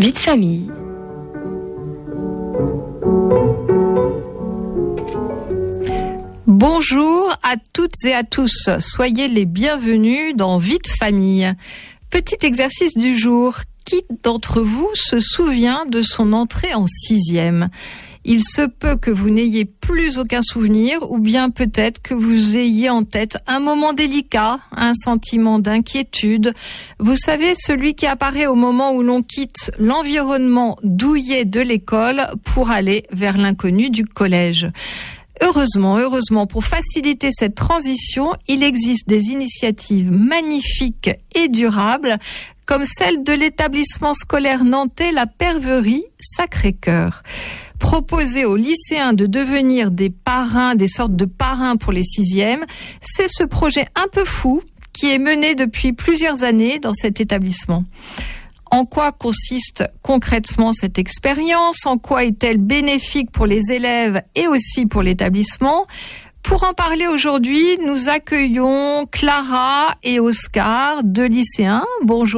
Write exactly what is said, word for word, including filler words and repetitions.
Vie de famille. Bonjour à toutes et à tous, soyez les bienvenus dans Vie de famille. Petit exercice du jour, qui d'entre vous se souvient de son entrée en sixième ? Il se peut que vous n'ayez plus aucun souvenir ou bien peut-être que vous ayez en tête un moment délicat, un sentiment d'inquiétude. Vous savez, celui qui apparaît au moment où l'on quitte l'environnement douillet de l'école pour aller vers l'inconnu du collège. Heureusement, heureusement, pour faciliter cette transition, il existe des initiatives magnifiques et durables comme celle de l'établissement scolaire nantais La Perverie Sacré-Cœur. Proposer aux lycéens de devenir des parrains, des sortes de parrains pour les sixièmes, c'est ce projet un peu fou qui est mené depuis plusieurs années dans cet établissement. En quoi consiste concrètement cette expérience ? En quoi est-elle bénéfique pour les élèves et aussi pour l'établissement ? Pour en parler aujourd'hui, nous accueillons Clara et Oscar, deux lycéens. Bonjour.